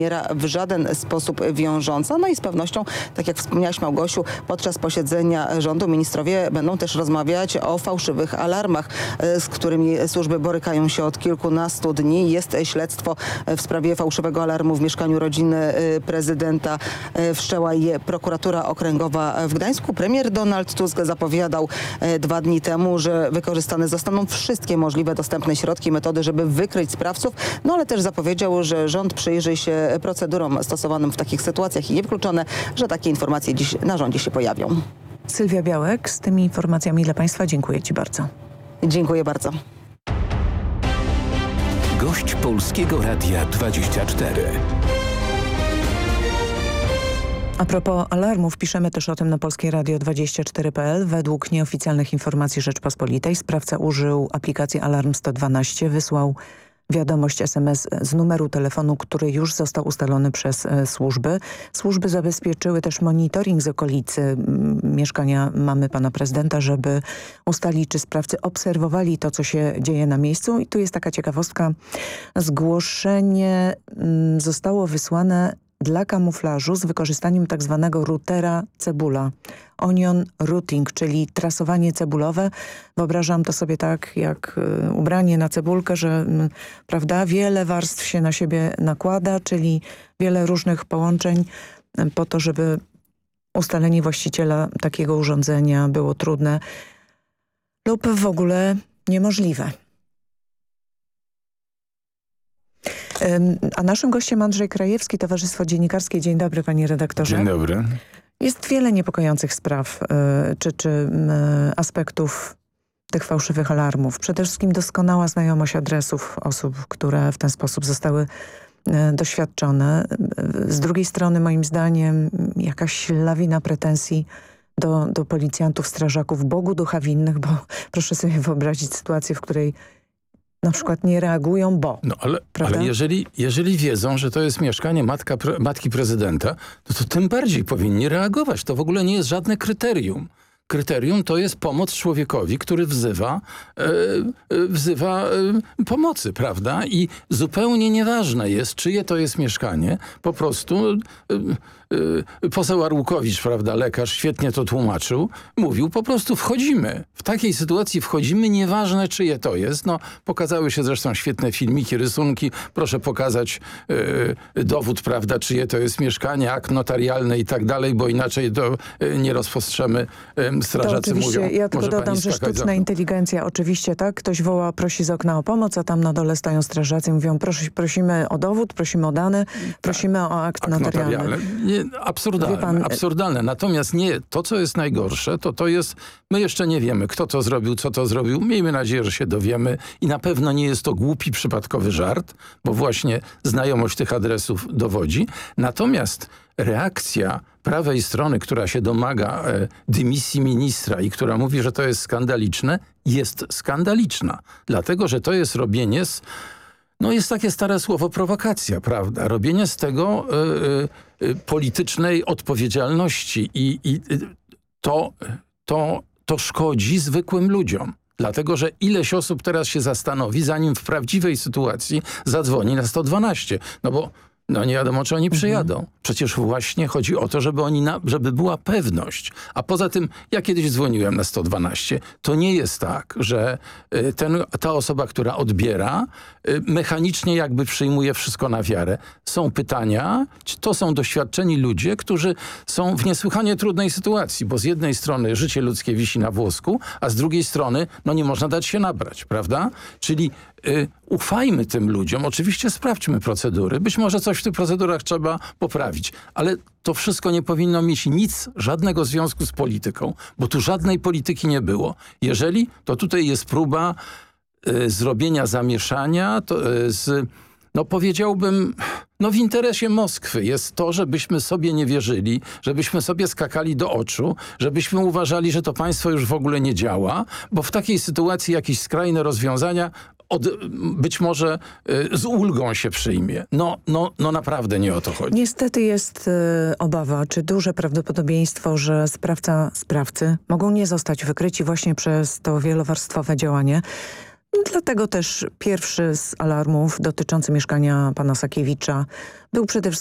w żaden sposób wiążąca. No i z pewnością, tak jak wspomniałaś, Małgosiu, podczas posiedzenia rządu ministrowie będą też rozmawiać o fałszywych alarmach, z którymi służby borykają się od kilkunastu dni. Jest śledztwo w sprawie fałszywego alarmu w mieszkaniu rodziny prezydenta. Wszczęła je prokuratura okręgowa w Gdańsku. Premier Donald Tusk zapowiadał 2 dni temu, że wykorzystane zostaną wszystkie możliwe dostępne środki i metody, żeby wykryć sprawców. No ale też zapowiedział, że rząd przyjrzy się procedurom stosowanym w takich sytuacjach i niewykluczone, że takie informacje dziś na rządzie się pojawią. Sylwia Białek z tymi informacjami dla Państwa. Dziękuję Ci bardzo. Dziękuję bardzo. Gość Polskiego Radia 24. A propos alarmów, piszemy też o tym na Polskie Radio 24.pl. Według nieoficjalnych informacji Rzeczpospolitej sprawca użył aplikacji Alarm 112, wysłał wiadomość SMS z numeru telefonu, który już został ustalony przez służby. Służby zabezpieczyły też monitoring z okolicy mieszkania mamy pana prezydenta, żeby ustalić, czy sprawcy obserwowali to, co się dzieje na miejscu. I tu jest taka ciekawostka. Zgłoszenie zostało wysłane dla kamuflażu z wykorzystaniem tak zwanego routera cebula. Onion routing, czyli trasowanie cebulowe. Wyobrażam to sobie tak jak ubranie na cebulkę, że prawda, wiele warstw się na siebie nakłada, czyli wiele różnych połączeń po to, żeby ustalenie właściciela takiego urządzenia było trudne lub w ogóle niemożliwe. A naszym gościem Andrzej Krajewski, Towarzystwo Dziennikarskie. Dzień dobry, panie redaktorze. Dzień dobry. Jest wiele niepokojących spraw czy aspektów tych fałszywych alarmów. Przede wszystkim doskonała znajomość adresów osób, które w ten sposób zostały doświadczone. Z drugiej strony, moim zdaniem, jakaś lawina pretensji do policjantów, strażaków, Bogu ducha winnych, bo proszę sobie wyobrazić sytuację, w której na przykład nie reagują, bo... No ale jeżeli wiedzą, że to jest mieszkanie matki prezydenta, to tym bardziej powinni reagować. To w ogóle nie jest żadne kryterium. Kryterium to jest pomoc człowiekowi, który wzywa pomocy, prawda? I zupełnie nieważne jest, czyje to jest mieszkanie. Po prostu poseł Arłukowicz, prawda, lekarz, świetnie to tłumaczył, mówił, po prostu wchodzimy. W takiej sytuacji wchodzimy, nieważne czyje to jest. No, pokazały się zresztą świetne filmiki, rysunki. Proszę pokazać dowód, prawda, czyje to jest mieszkanie, akt notarialny i tak dalej, bo inaczej to nie rozpostrzemy. Strażacy mówią, ja tylko dodam, że sztuczna inteligencja oczywiście, tak? Ktoś woła, prosi z okna o pomoc, a tam na dole stają strażacy i mówią, prosimy o dowód, prosimy o dane, prosimy o akt notarialny. Absurdalne. Natomiast to, co jest najgorsze, to jest, my jeszcze nie wiemy, kto to zrobił, co to zrobił. Miejmy nadzieję, że się dowiemy i na pewno nie jest to głupi, przypadkowy żart, bo właśnie znajomość tych adresów dowodzi. Natomiast reakcja prawej strony, która się domaga dymisji ministra i która mówi, że to jest skandaliczne, jest skandaliczna. Dlatego, że to jest robienie jest takie stare słowo prowokacja, prawda? Robienie z tego politycznej odpowiedzialności i to szkodzi zwykłym ludziom. Dlatego, że ileś osób teraz się zastanowi, zanim w prawdziwej sytuacji zadzwoni na 112. No bo nie wiadomo, czy oni przyjadą. Przecież właśnie chodzi o to, żeby była pewność. A poza tym, ja kiedyś dzwoniłem na 112. To nie jest tak, że ta osoba, która odbiera, mechanicznie jakby przyjmuje wszystko na wiarę. Są pytania, to są doświadczeni ludzie, którzy są w niesłychanie trudnej sytuacji, bo z jednej strony życie ludzkie wisi na włosku, a z drugiej strony nie można dać się nabrać, prawda? Czyli ufajmy tym ludziom. Oczywiście sprawdźmy procedury. Być może coś w tych procedurach trzeba poprawić, ale to wszystko nie powinno mieć żadnego związku z polityką, bo tu żadnej polityki nie było. Jeżeli, to tutaj jest próba zrobienia zamieszania, powiedziałbym, w interesie Moskwy jest to, żebyśmy sobie nie wierzyli, żebyśmy sobie skakali do oczu, żebyśmy uważali, że to państwo już w ogóle nie działa, bo w takiej sytuacji jakieś skrajne rozwiązania być może z ulgą się przyjmie. Naprawdę nie o to chodzi. Niestety jest obawa, czy duże prawdopodobieństwo, że sprawcy mogą nie zostać wykryci właśnie przez to wielowarstwowe działanie. Dlatego też pierwszy z alarmów dotyczący mieszkania pana Sakiewicza był przede wszystkim